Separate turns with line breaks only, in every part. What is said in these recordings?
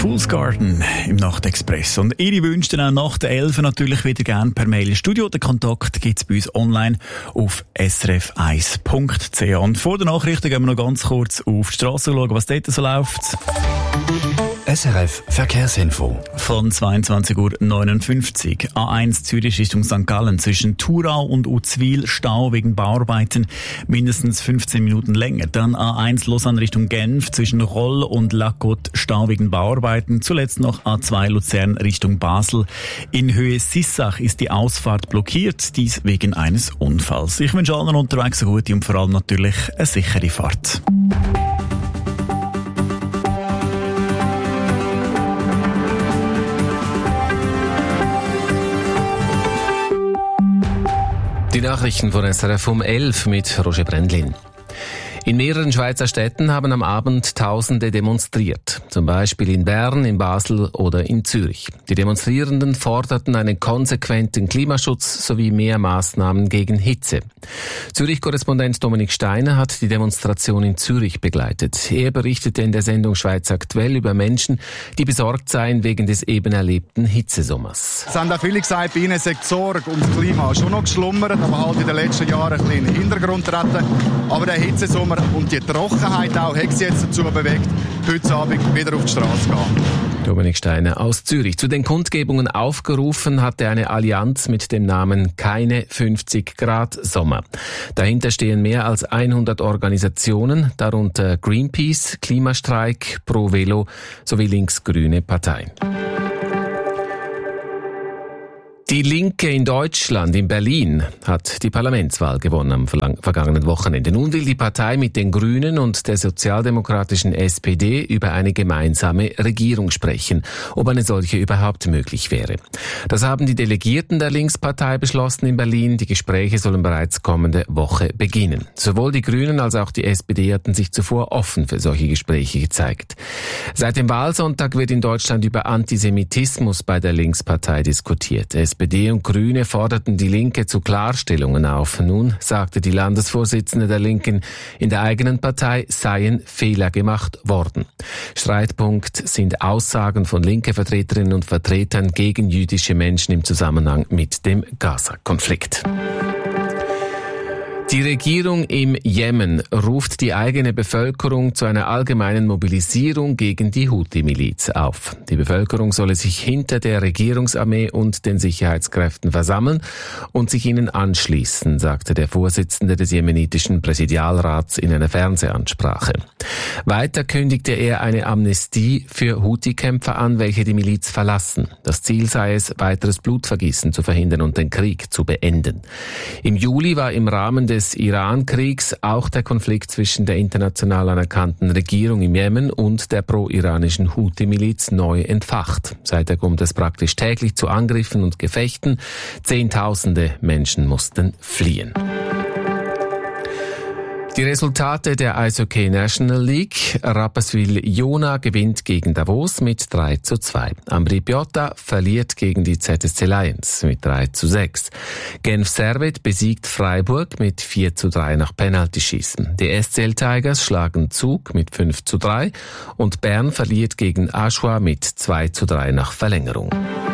Fool's Garden im Nachtexpress. Und Ihre Wünsche dann auch nach der 11 natürlich wieder gerne per Mail ins Studio. Den Kontakt gibt es bei uns online auf srf1.ch. Und vor der Nachrichten gehen wir noch ganz kurz auf die Straße schauen, was dort so läuft.
SRF Verkehrsinfo.
Von 22:59 Uhr. A1 Zürich Richtung St. Gallen zwischen Thurau und Uzwil Stau wegen Bauarbeiten mindestens 15 Minuten länger. Dann A1 Lausanne Richtung Genf zwischen Roll und La Côte Stau wegen Bauarbeiten. Zuletzt noch A2 Luzern Richtung Basel. In Höhe Sissach ist die Ausfahrt blockiert, dies wegen eines Unfalls. Ich wünsche allen unterwegs eine gute und vor allem natürlich eine sichere Fahrt.
Die Nachrichten von SRF um 11 mit Roger Brendlin. In mehreren Schweizer Städten haben am Abend Tausende demonstriert. Zum Beispiel in Bern, in Basel oder in Zürich. Die Demonstrierenden forderten einen konsequenten Klimaschutz sowie mehr Maßnahmen gegen Hitze. Zürich-Korrespondent Dominik Steiner hat die Demonstration in Zürich begleitet. Er berichtete in der Sendung Schweiz aktuell über Menschen, die besorgt seien wegen des eben erlebten Hitzesommers.
Es haben auch viele gesagt, bei ihnen sei die Sorge um das Klima schon noch geschlummert, aber halt in den letzten Jahren ein bisschen in den Hintergrund treten. Aber der Hitzesommer und die Trockenheit auch hat sie jetzt dazu bewegt, heute Abend wieder auf die Straße zu gehen.
Dominik Steiner aus Zürich. Zu den Kundgebungen aufgerufen hatte eine Allianz mit dem Namen Keine 50 Grad Sommer. Dahinter stehen mehr als 100 Organisationen, darunter Greenpeace, Klimastreik, Pro Velo sowie linksgrüne Parteien. Die Linke in Deutschland, in Berlin, hat die Parlamentswahl gewonnen am vergangenen Wochenende. Nun will die Partei mit den Grünen und der sozialdemokratischen SPD über eine gemeinsame Regierung sprechen, ob eine solche überhaupt möglich wäre. Das haben die Delegierten der Linkspartei beschlossen in Berlin. Die Gespräche sollen bereits kommende Woche beginnen. Sowohl die Grünen als auch die SPD hatten sich zuvor offen für solche Gespräche gezeigt. Seit dem Wahlsonntag wird in Deutschland über Antisemitismus bei der Linkspartei diskutiert. SPD und Grüne forderten die Linke zu Klarstellungen auf. Nun sagte die Landesvorsitzende der Linken, in der eigenen Partei seien Fehler gemacht worden. Streitpunkt sind Aussagen von linke Vertreterinnen und Vertretern gegen jüdische Menschen im Zusammenhang mit dem Gaza-Konflikt. Die Regierung im Jemen ruft die eigene Bevölkerung zu einer allgemeinen Mobilisierung gegen die Houthi-Miliz auf. Die Bevölkerung solle sich hinter der Regierungsarmee und den Sicherheitskräften versammeln und sich ihnen anschließen, sagte der Vorsitzende des jemenitischen Präsidialrats in einer Fernsehansprache. Weiter kündigte er eine Amnestie für Houthi-Kämpfer an, welche die Miliz verlassen. Das Ziel sei es, weiteres Blutvergießen zu verhindern und den Krieg zu beenden. Im Juli war im Rahmen des Iran-Kriegs auch der Konflikt zwischen der international anerkannten Regierung im Jemen und der pro-iranischen Houthi-Miliz neu entfacht. Seither kommt es praktisch täglich zu Angriffen und Gefechten. Zehntausende Menschen mussten fliehen. Die Resultate der Eishockey National League. Rapperswil-Jona gewinnt gegen Davos mit 3:2. Ambri Piotta verliert gegen die ZSC Lions mit 3:6. Genf Servet besiegt Freiburg mit 4:3 nach Penaltyschießen. Die SCL Tigers schlagen Zug mit 5:3 und Bern verliert gegen Aschua mit 2:3 nach Verlängerung.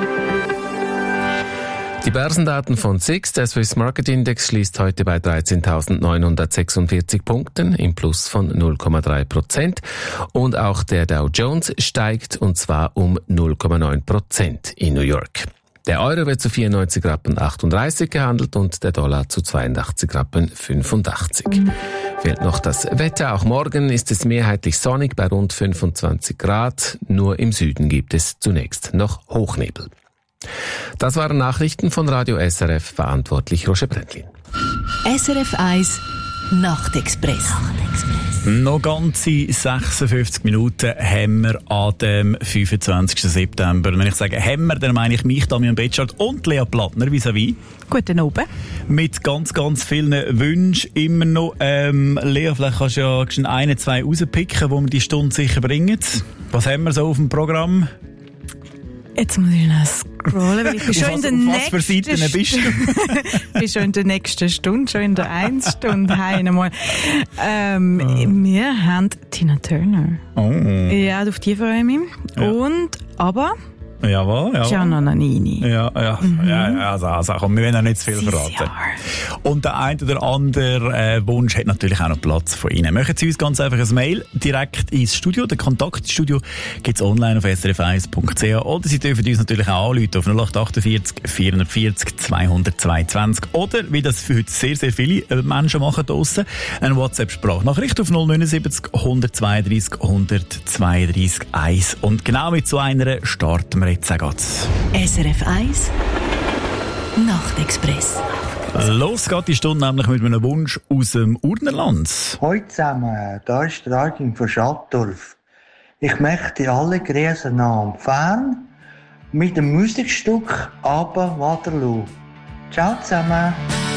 Die Börsendaten von SIX, der Swiss Market Index, schließt heute bei 13.946 Punkten im Plus von 0,3%. Und auch der Dow Jones steigt, und zwar um 0,9% in New York. Der Euro wird zu 94,38 Rappen gehandelt und der Dollar zu 82,85 Rappen. Fehlt noch das Wetter. Auch morgen ist es mehrheitlich sonnig bei rund 25 Grad. Nur im Süden gibt es zunächst noch Hochnebel. Das waren Nachrichten von Radio SRF, verantwortlich Roger Brendlin.
SRF 1 Nachtexpress.
Noch ganze 56 Minuten haben wir an dem 25. September. Wenn ich sage haben wir, dann meine ich mich, Damian Betschart und Lea Plattner vis-à-vis.
Guten Abend.
Mit ganz, ganz vielen Wünschen immer noch. Lea, vielleicht kannst du ja schon 1, 2 rauspicken, wo wir die Stunde sicher bringen. Was haben wir so auf dem Programm?
Jetzt muss ich noch scrollen, weil ich bin schon in der nächsten
was für Seiten bist du?
Ich bin schon in der nächsten Stunde, schon in der 1 Stunde. Wir haben Tina Turner.
Oh.
Ja, auf die freue ich mich.
Ja.
Und, aber...
Jawohl.
Gianna Nannini.
Ja, also komm, wir werden auch nicht zu viel verraten. Und der eine oder andere Wunsch hat natürlich auch noch Platz von Ihnen. Machen Sie uns ganz einfach ein Mail direkt ins Studio. Den Kontakt ins Studio gibt es online auf srf1.ch oder Sie dürfen uns natürlich auch anrufen auf 0848 440 222 oder, wie das für heute sehr, sehr viele Menschen machen draussen, eine WhatsApp-Sprachnachricht auf 079 132 132 1. Und genau mit so einer starten wir jetzt.
SRF 1 Nachtexpress.
Los geht die Stunde nämlich mit einem Wunsch aus dem Urnerland.
Hallo zusammen, da ist der Artin von Schattdorf. Ich möchte alle grüßen nach Fern mit dem Musikstück «Aber Waterloo». Ciao zusammen.